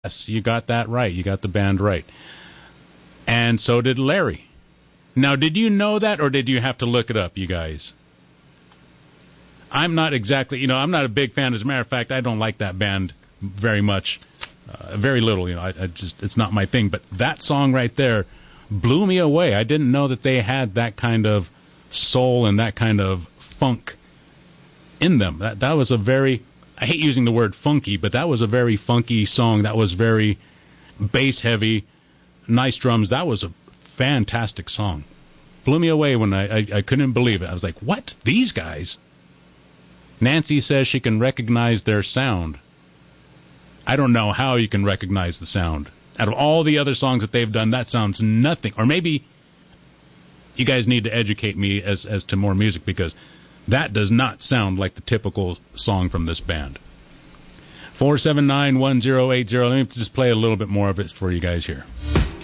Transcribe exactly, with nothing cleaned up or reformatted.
Yes, you got that right. You got the band right. And so did Larry. Now, did you know that, or did you have to look it up, you guys? I'm not exactly, you know, I'm not a big fan. As a matter of fact, I don't like that band very much, uh, very little. You know, I, I just, it's not my thing. But that song right there blew me away. I didn't know that they had that kind of soul and that kind of funk in them. That that was a very, I hate using the word funky, but that was a very funky song. That was very bass heavy, nice drums. That was a fantastic song. Blew me away when I, I, I couldn't believe it. I was like, what? These guys? Nancy says she can recognize their sound. I don't know how you can recognize the sound. Out of all the other songs that they've done, that sounds nothing. Or maybe you guys need to educate me as, as to more music, because that does not sound like the typical song from this band. four seven nine, one zero eight zero. Let me just play a little bit more of it for you guys here.